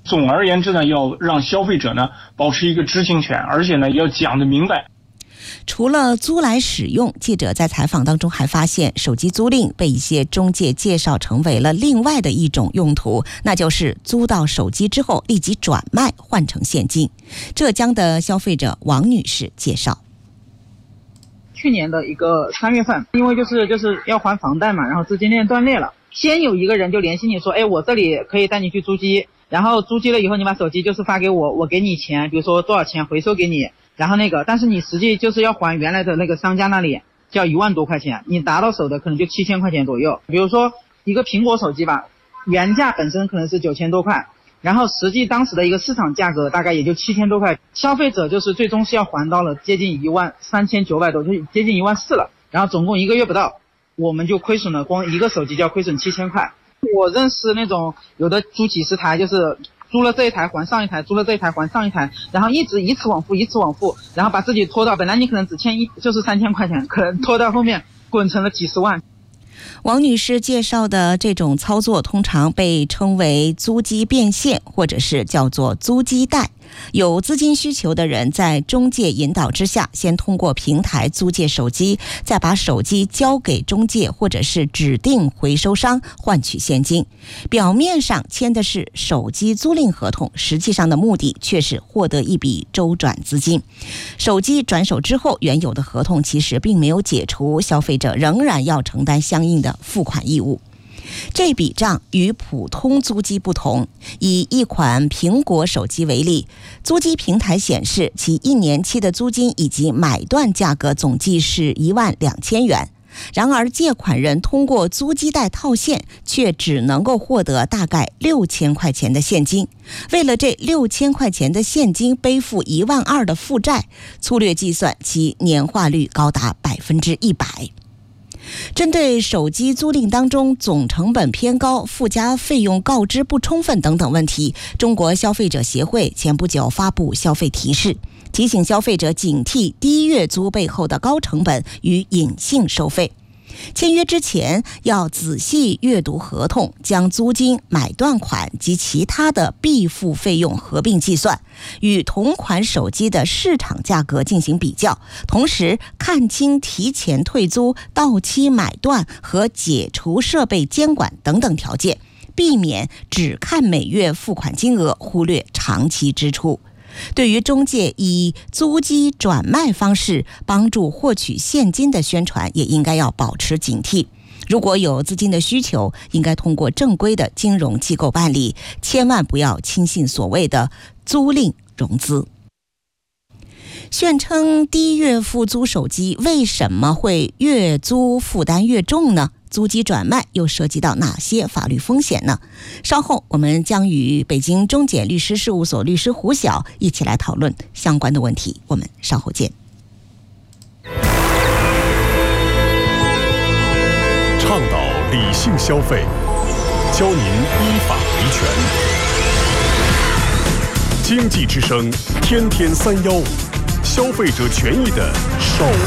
总而言之呢，要让消费者呢保持一个知情权，而且呢要讲得明白。 除了租来使用，记者在采访当中还发现，手机租赁被一些中介介绍成为了另外的一种用途，那就是租到手机之后立即转卖换成现金。浙江的消费者王女士介绍， 去年的一个3月份，因为就是要还房贷嘛，然后资金链断裂了，先有一个人就联系你说，我这里可以带你去租机，然后租机了以后你把手机就是发给我，我给你钱，比如说多少钱回收给你，然后但是你实际就是要还原来的那个商家那里，就要1万多块钱，你拿到手的可能就7000块钱左右。比如说一个苹果手机吧，原价本身可能是9000多块，然后实际当时的一个市场价格大概也就7000多块，消费者就是最终是要还到了接近13900多，就接近14000了，然后总共1个月不到，我们就亏损了，光一个手机就要亏损7000块。我认识那种有的租几十台，就是租了这一台还上一台，租了这一台还上一台，然后一直以此往复，然后把自己拖到本来你可能只欠就是3000块钱，可能拖到后面滚成了几十万。 王女士介绍的这种操作通常被称为租机变现，或者是叫做租机贷。有资金需求的人在中介引导之下，先通过平台租借手机，再把手机交给中介或者是指定回收商换取现金。表面上签的是手机租赁合同，实际上的目的却是获得一笔周转资金。手机转手之后，原有的合同其实并没有解除，消费者仍然要承担相应的付款义务。这笔账与普通租机不同，以一款苹果手机为例，租机平台显示其1年期的租金以及买断价格总计是12000元。然而借款人通过租机贷套现，却只能够获得大概6000块钱的现金。为了这6000块钱的现金背负12000的负债，粗略计算其年化率高达100%。针对手机租赁当中总成本偏高、附加费用告知不充分等等问题，中国消费者协会前不久发布消费提示，提醒消费者警惕低月租背后的高成本与隐性收费。签约之前要仔细阅读合同，将租金、买断款及其他的必付费用合并计算，与同款手机的市场价格进行比较，同时看清提前退租、到期买断和解除设备监管等等条件，避免只看每月付款金额，忽略长期支出。对于中介以租机转卖方式帮助获取现金的宣传，也应该要保持警惕。如果有资金的需求，应该通过正规的金融机构办理，千万不要轻信所谓的租赁融资。宣称低月付租手机，为什么会月租负担越重呢？租机转卖又涉及到哪些法律风险呢？稍后我们将与北京中检律师事务所律师胡晓一起来讨论相关的问题。我们稍后见。 倡导理性消费，教您依法维权。经济之声天天315，消费者权益的守